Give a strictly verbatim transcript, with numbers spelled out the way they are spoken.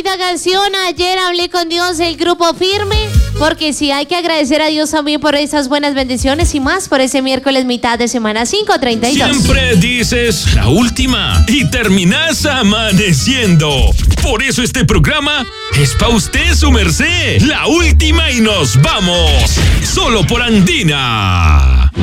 única canción. Ayer hablé con Dios, el grupo Firme, porque sí, hay que agradecer a Dios también por esas buenas bendiciones y más por ese miércoles mitad de semana cinco treinta y dos. Siempre dices la última y terminas amaneciendo. Por eso este programa es pa' usted, su merced. La última y nos vamos. Solo por Andina.